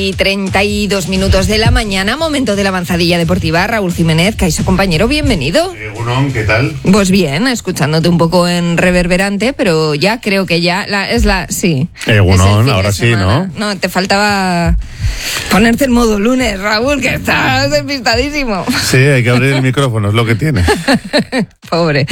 Y 32 minutos de la mañana, momento de la avanzadilla deportiva. Raúl Jiménez, Kaixo, compañero, bienvenido. Gunón, ¿qué tal? Pues bien, escuchándote un poco en reverberante, pero ya creo que ya sí. Gunón, ahora sí, ¿no? No, te faltaba ponerte en modo lunes, Raúl, que estás despistadísimo. Sí, hay que abrir el micrófono, es lo que tiene. Pobre.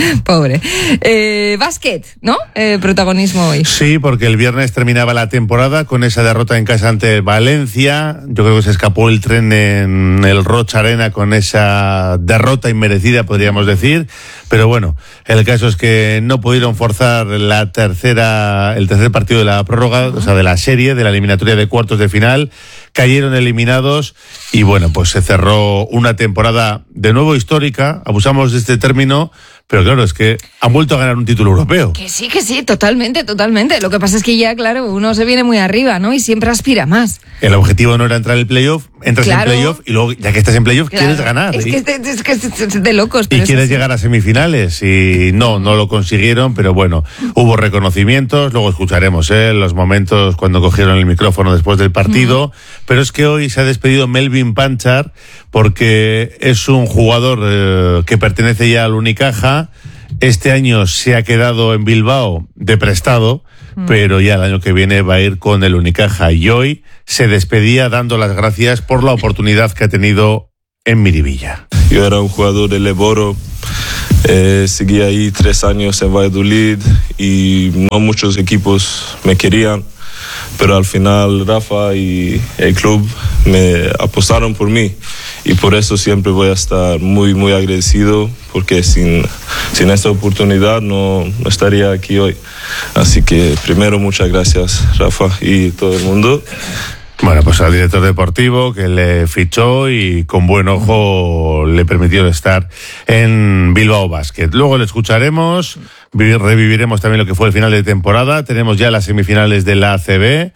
Básquet, ¿no? Protagonismo hoy. Sí, porque el viernes terminaba la temporada con esa derrota en casa ante Valencia. Yo creo que se escapó el tren en el Rocha Arena con esa derrota inmerecida, podríamos decir. Pero bueno, el caso es que no pudieron forzar el tercer partido de la prórroga, o sea, de la serie, de la eliminatoria de cuartos de final. Cayeron eliminados y bueno, pues se cerró una temporada de nuevo histórica. Abusamos de este término, pero claro, es que han vuelto a ganar un título europeo. Que sí, totalmente. Lo que pasa es que ya, claro, uno se viene muy arriba, ¿no? Y siempre aspira más. El objetivo no era entrar en el playoff, entras en playoff y luego, ya que estás en playoff, quieres ganar. Es que es de locos. Y quieres llegar a semifinales y no lo consiguieron, pero bueno, hubo reconocimientos, luego escucharemos los momentos cuando cogieron el micrófono después del partido, pero es que hoy se ha despedido Melvin Panchar porque es un jugador que pertenece ya al Unicaja. Este año se ha quedado en Bilbao de prestado, pero ya el año que viene va a ir con el Unicaja. Y hoy se despedía dando las gracias por la oportunidad que ha tenido en Miribilla. Yo era un jugador de Leboro, seguí ahí 3 años en Valladolid y no muchos equipos me querían, pero al final Rafa y el club me apostaron por mí y por eso siempre voy a estar muy, muy agradecido, porque sin esta oportunidad no estaría aquí hoy. Así que primero muchas gracias, Rafa y todo el mundo. Bueno, pues al director deportivo que le fichó y con buen ojo le permitió estar en Bilbao Basket. Luego le escucharemos, reviviremos también lo que fue el final de temporada. Tenemos ya las semifinales de la ACB.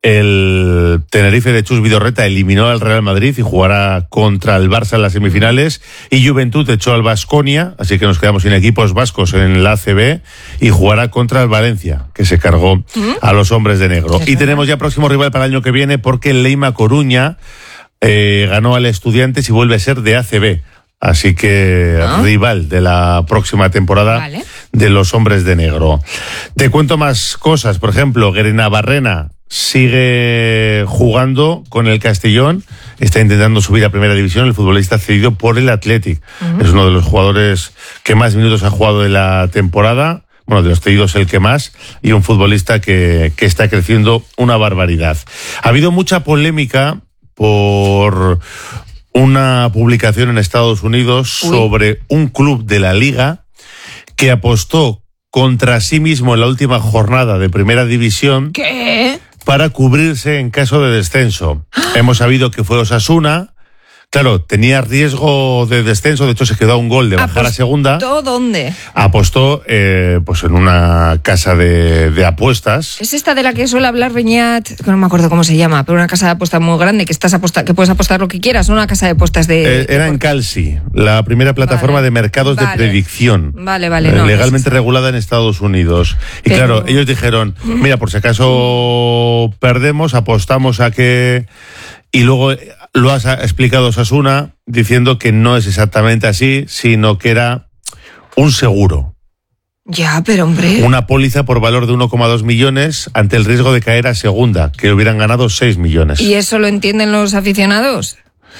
El Tenerife de Chus Vidorreta eliminó al Real Madrid y jugará contra el Barça en las semifinales, y Juventud echó al Baskonia, así que nos quedamos sin equipos vascos en la ACB, y jugará contra el Valencia, que se cargó a los hombres de negro. Y tenemos ya próximo rival para el año que viene, porque el Leima Coruña ganó al Estudiantes y vuelve a ser de ACB. Así que rival de la próxima temporada de los hombres de negro. Te cuento más cosas. Por ejemplo, Guerena Barrena sigue jugando con el Castellón, está intentando subir a primera división. El futbolista cedido por el Athletic. Es uno de los jugadores que más minutos ha jugado de la temporada. Bueno, de los cedidos el que más, y un futbolista que está creciendo una barbaridad. Ha habido mucha polémica por una publicación en Estados Unidos sobre un club de la liga que apostó contra sí mismo en la última jornada de primera división. ¿Qué? Para cubrirse en caso de descenso. Hemos sabido que fue Osasuna. Claro, tenía riesgo de descenso, de hecho se quedó a un gol de bajar a segunda. ¿Apostó dónde? Apostó pues en una casa de apuestas. ¿Es esta de la que suele hablar Beñat? Que no me acuerdo cómo se llama, pero una casa de apuestas muy grande, que puedes apostar lo que quieras, ¿no? Una casa de apuestas era en Kalshi, la primera plataforma de mercados de predicción. Vale. Legalmente regulada en Estados Unidos. Y claro, ellos dijeron, mira, por si acaso perdemos, apostamos a que... Y luego lo has explicado Osasuna diciendo que no es exactamente así, sino que era un seguro. Ya, pero hombre... Una póliza por valor de 1,2 millones ante el riesgo de caer a segunda, que hubieran ganado 6 millones. ¿Y eso lo entienden los aficionados?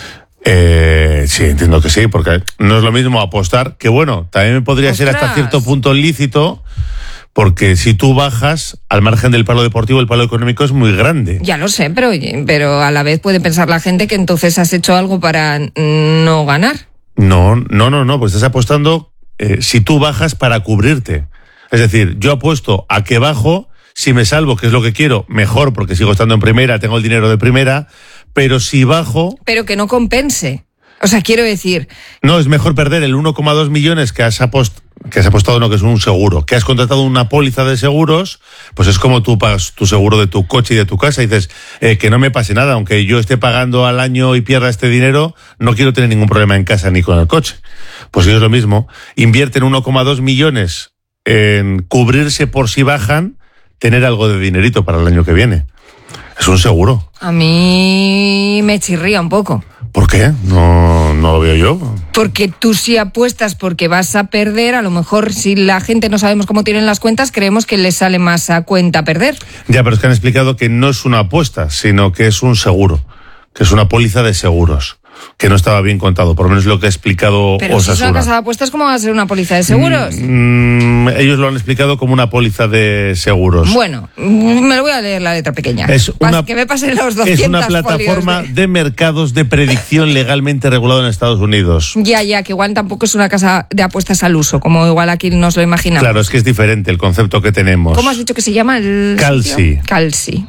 Sí, entiendo que sí, porque no es lo mismo apostar, que bueno, también podría ser hasta cierto punto lícito, porque si tú bajas, al margen del palo deportivo, el palo económico es muy grande. Ya lo sé, pero a la vez puede pensar la gente que entonces has hecho algo para no ganar. No, pues estás apostando si tú bajas para cubrirte. Es decir, yo apuesto a que bajo, si me salvo, que es lo que quiero, mejor, porque sigo estando en primera, tengo el dinero de primera, pero si bajo... Pero que no compense. O sea, quiero decir... No, es mejor perder el 1,2 millones que has apostado, no, que es un seguro, que has contratado una póliza de seguros, pues es como tú pagas tu seguro de tu coche y de tu casa y dices, que no me pase nada, aunque yo esté pagando al año y pierda este dinero, no quiero tener ningún problema en casa ni con el coche. Pues es lo mismo, invierten 1,2 millones en cubrirse por si bajan, tener algo de dinerito para el año que viene. Es un seguro. A mí me chirría un poco. ¿Por qué? No lo veo yo. Porque tú si apuestas porque vas a perder, a lo mejor si la gente no sabemos cómo tienen las cuentas, creemos que les sale más a cuenta perder. Ya, pero es que han explicado que no es una apuesta, sino que es un seguro, que es una póliza de seguros, que no estaba bien contado, por lo menos lo que ha explicado Pero Osasuna. si es una casa de apuestas, ¿cómo va a ser una póliza de seguros? Ellos lo han explicado como una póliza de seguros. Bueno, me lo voy a leer la letra pequeña. Que me pasen los 200 es una plataforma folios de mercados de predicción legalmente regulado en Estados Unidos. Ya, que igual tampoco es una casa de apuestas al uso, como igual aquí nos lo imaginamos. Claro, es que es diferente el concepto que tenemos. ¿Cómo has dicho que se llama el Kalshi. sitio? Kalshi.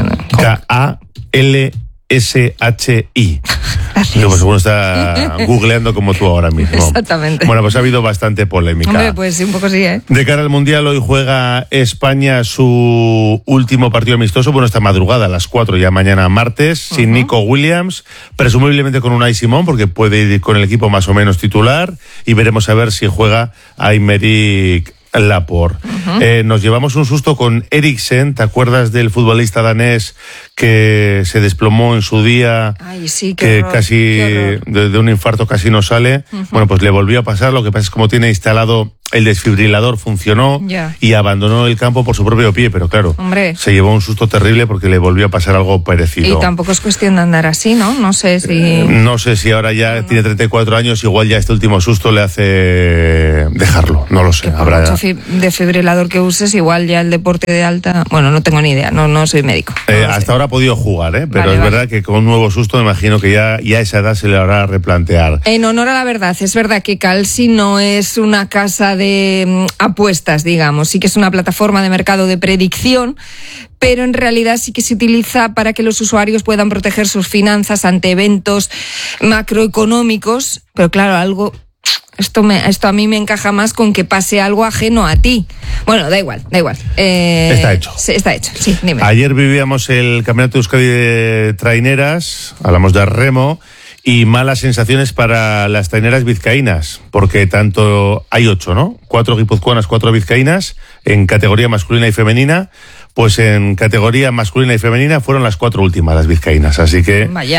Kalshi. Gracias. Pues uno está googleando como tú ahora mismo. Exactamente. Bueno, pues ha habido bastante polémica. Hombre, pues sí, un poco sí, ¿eh? De cara al Mundial, hoy juega España su último partido amistoso, bueno, esta madrugada a las 4, ya mañana martes, sin Nico Williams, presumiblemente con Unai Simón, porque puede ir con el equipo más o menos titular, y veremos a ver si juega Aymeric Laporte. Nos llevamos un susto con Eriksen. ¿Te acuerdas del futbolista danés que se desplomó en su día? Ay, sí, que horror, casi de un infarto casi no sale. Bueno, pues le volvió a pasar. Lo que pasa es que como tiene instalado el desfibrilador, funcionó y abandonó el campo por su propio pie, pero claro, se llevó un susto terrible porque le volvió a pasar algo parecido. Y tampoco es cuestión de andar así, ¿no? No sé si ahora ya tiene 34 años, igual ya este último susto le hace dejarlo, no lo sé. Habrá mucho desfibrilador que uses, igual ya el deporte de alta, bueno, no tengo ni idea, no soy médico. Hasta ahora ha podido jugar, pero es verdad que con un nuevo susto me imagino que ya a esa edad se le habrá a replantear. En honor a la verdad, es verdad que Kalshi no es una casa de apuestas, digamos, sí que es una plataforma de mercado de predicción, pero en realidad sí que se utiliza para que los usuarios puedan proteger sus finanzas ante eventos macroeconómicos, pero claro, esto a mí me encaja más con que pase algo ajeno a ti. Bueno, da igual. Está hecho. Sí, está hecho, sí, dime. Ayer vivíamos el Campeonato de Euskadi de traineras, hablamos de remo, y malas sensaciones para las traineras vizcaínas, porque hay 8, ¿no? 4 guipuzcoanas, 4 vizcaínas, en categoría masculina y femenina. Pues en categoría masculina y femenina fueron las 4 últimas las vizcaínas, así que vaya.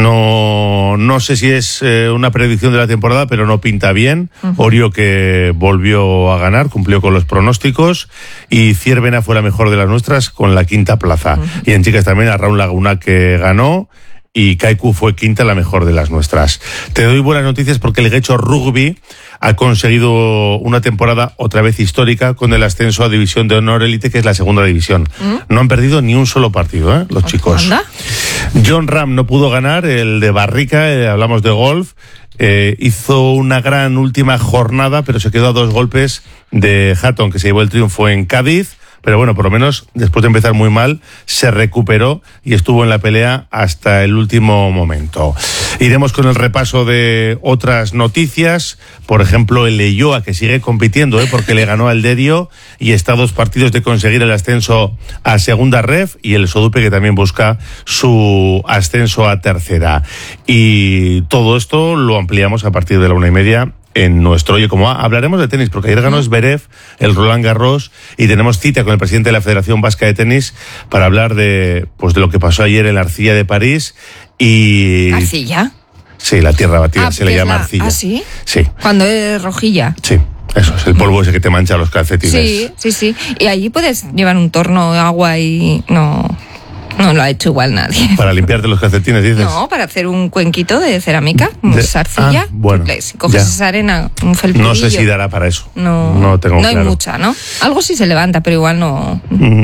No sé si es una predicción de la temporada, pero no pinta bien. Orio, que volvió a ganar, cumplió con los pronósticos, y Ciervena fue la mejor de las nuestras con la 5ª plaza. Y en chicas también a Raúl Laguna, que ganó, y Kaiku fue 5ª, la mejor de las nuestras. Te doy buenas noticias porque el Guecho Rugby ha conseguido una temporada otra vez histórica con el ascenso a División de Honor Elite, que es la 2ª división. No han perdido ni un solo partido, los chicos. ¿Anda? John Ram no pudo ganar, el de Barrica, hablamos de golf. Hizo una gran última jornada, pero se quedó a 2 golpes de Hatton, que se llevó el triunfo en Cádiz. Pero bueno, por lo menos, después de empezar muy mal, se recuperó y estuvo en la pelea hasta el último momento. Iremos con el repaso de otras noticias. Por ejemplo, el Leioa, que sigue compitiendo, porque le ganó al Derio y está a 2 partidos de conseguir el ascenso a segunda ref, y el Sodupe, que también busca su ascenso a tercera. Y todo esto lo ampliamos a partir de la 1:30 en nuestro Oye Cómo Va. Hablaremos de tenis, porque ayer ganó Zverev el Roland Garros, y tenemos cita con el presidente de la Federación Vasca de Tenis para hablar de lo que pasó ayer en la Arcilla de París. Y ¿Arcilla? Sí, la tierra batida, se le llama arcilla. ¿Ah, sí? Sí. Cuando es rojilla. Sí. Eso es el polvo ese que te mancha los calcetines. Sí. Y allí puedes llevar un torno de agua y no lo ha hecho igual nadie. Para limpiarte los calcetines, dices. No, para hacer un cuenquito de cerámica, arcilla. Bueno, si coges esa arena, un felpillo. No sé si dará para eso. No tengo claro. No hay mucha, ¿no? Algo sí se levanta, pero igual no.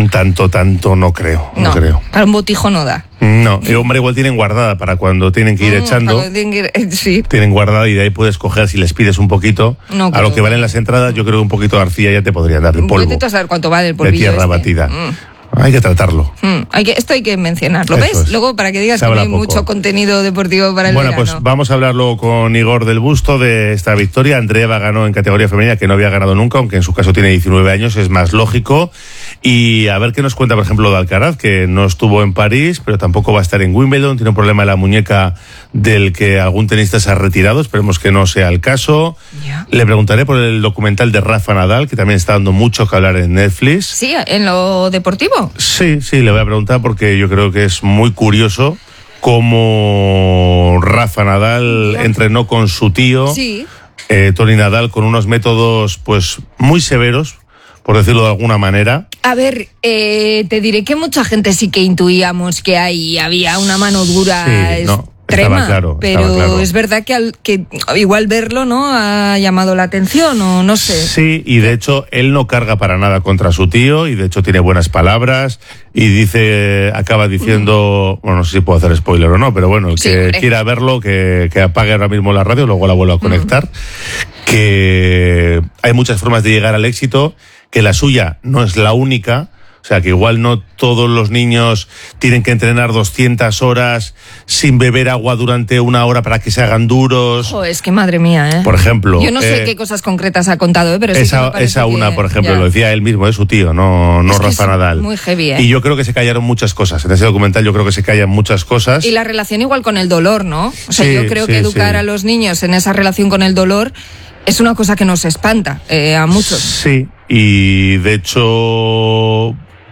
Tanto no creo. No creo. Para un botijo no da. No, hombre, igual tienen guardada para cuando tienen que ir echando. Sí. Tienen guardada, y de ahí puedes coger, si les pides un poquito. A lo que valen las entradas, yo creo que un poquito de arcilla ya te podrían dar, de polvo. Intento saber cuánto vale el polvillo. De tierra batida. Hay que tratarlo. Esto hay que mencionarlo, Eso ¿ves? es. Luego, para que digas que no hay mucho contenido deportivo para el verano. Bueno, pues vamos a hablarlo con Igor del Busto de esta victoria. Andreeva ganó en categoría femenina, que no había ganado nunca, aunque en su caso tiene 19 años, es más lógico. Y a ver qué nos cuenta, por ejemplo, de Alcaraz, que no estuvo en París, pero tampoco va a estar en Wimbledon. Tiene un problema en la muñeca del que algún tenista se ha retirado. Esperemos que no sea el caso. Le preguntaré por el documental de Rafa Nadal, que también está dando mucho que hablar en Netflix. Sí, en lo deportivo. no? Sí, le voy a preguntar porque yo creo que es muy curioso cómo Rafa Nadal entrenó con su tío, Toni Nadal, con unos métodos pues muy severos, por decirlo de alguna manera. A ver, te diré que mucha gente sí que intuíamos que ahí había una mano dura extrema, claro, pero es verdad que igual verlo no ha llamado la atención, o no sé. Sí, y de hecho él no carga para nada contra su tío, y de hecho tiene buenas palabras, y acaba diciendo, bueno, no sé si puedo hacer spoiler o no, pero bueno, el que quiera verlo, que apague ahora mismo la radio, luego la vuelva a conectar, que hay muchas formas de llegar al éxito, que la suya no es la única. O sea, que igual no todos los niños tienen que entrenar 200 horas sin beber agua durante 1 hora para que se hagan duros. Es que madre mía, Por ejemplo. Yo no sé qué cosas concretas ha contado, pero esa una, por ejemplo, lo decía él mismo, su tío, no Rafa Nadal. Muy heavy, Y yo creo que se callaron muchas cosas. En ese documental yo creo que se callan muchas cosas. Y la relación igual con el dolor, ¿no? O sea, yo creo que educar a los niños en esa relación con el dolor es una cosa que nos espanta a muchos. Sí, y de hecho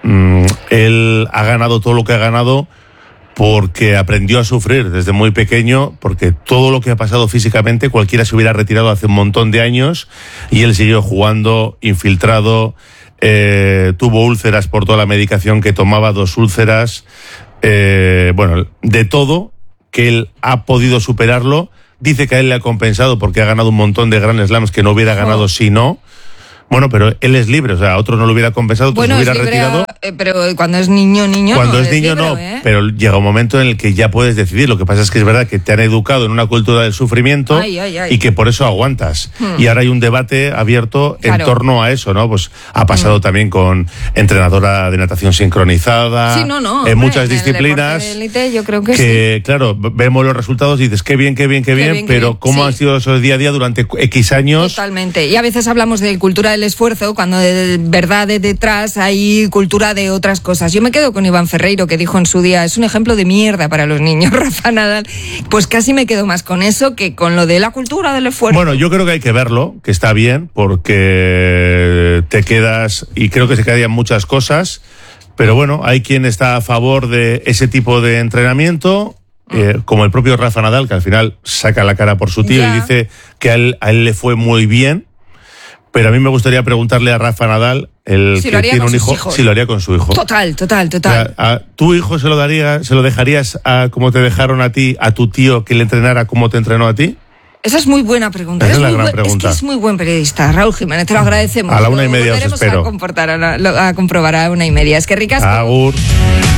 él ha ganado todo lo que ha ganado porque aprendió a sufrir desde muy pequeño, porque todo lo que ha pasado físicamente cualquiera se hubiera retirado hace un montón de años, y él siguió jugando infiltrado, tuvo úlceras por toda la medicación que tomaba, 2 úlceras, bueno, de todo, que él ha podido superarlo. Dice que a él le ha compensado porque ha ganado un montón de Grand Slams que no hubiera ganado si no. Bueno, pero él es libre, o sea, a otro no lo hubiera compensado, pues se hubiera retirado. Pero cuando es niño, cuando es niño no, pero llega un momento en el que ya puedes decidir. Lo que pasa es que es verdad que te han educado en una cultura del sufrimiento y que por eso aguantas. Y ahora hay un debate abierto en torno a eso, ¿no? Pues ha pasado también con entrenadora de natación sincronizada, en muchas disciplinas. En el deporte de élite, yo creo que claro, vemos los resultados y dices qué bien, pero cómo han sido esos día a día durante X años. Totalmente. Y a veces hablamos de cultura del esfuerzo cuando de verdad detrás hay cultura de otras cosas. Yo me quedo con Iván Ferreiro, que dijo en su día, es un ejemplo de mierda para los niños, Rafa Nadal. Pues casi me quedo más con eso que con lo de la cultura del esfuerzo. Bueno, yo creo que hay que verlo, que está bien, porque te quedas, y creo que se quedarían muchas cosas, pero bueno, hay quien está a favor de ese tipo de entrenamiento, como el propio Rafa Nadal, que al final saca la cara por su tío y dice que a él le fue muy bien. Pero a mí me gustaría preguntarle a Rafa Nadal, si que tiene un hijo, si lo haría con su hijo. Total. O sea, ¿a tu hijo se lo dejarías como te dejaron a ti, a tu tío, que le entrenara como te entrenó a ti? Esa es muy buena pregunta. Esa es la gran pregunta. Es que es muy buen periodista, Raúl Jiménez, te lo agradecemos. A la 1:30 os espero. A comprobar a 1:30. Es que ricasco. Agur.